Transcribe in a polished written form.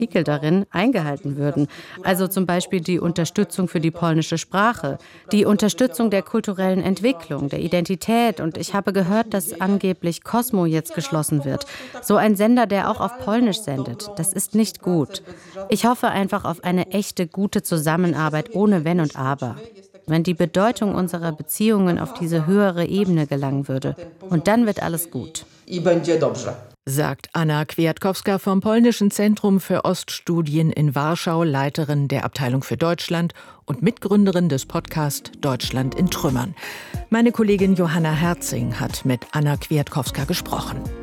Artikel darin eingehalten würden. Also zum Beispiel die Unterstützung für die polnische Sprache, die Unterstützung der kulturellen Entwicklung, der Identität. Und ich habe gehört, dass angeblich Kosmo jetzt geschlossen wird. So ein Sender, der auch auf Polnisch sendet. Das ist nicht gut. Ich hoffe einfach auf eine echte, gute Zusammenarbeit ohne Wenn und Aber. Wenn die Bedeutung unserer Beziehungen auf diese höhere Ebene gelangen würde. Und dann wird alles gut. Sagt Anna Kwiatkowska vom Polnischen Zentrum für Oststudien in Warschau, Leiterin der Abteilung für Deutschland und Mitgründerin des Podcasts Deutschland in Trümmern. Meine Kollegin Johanna Herzing hat mit Anna Kwiatkowska gesprochen.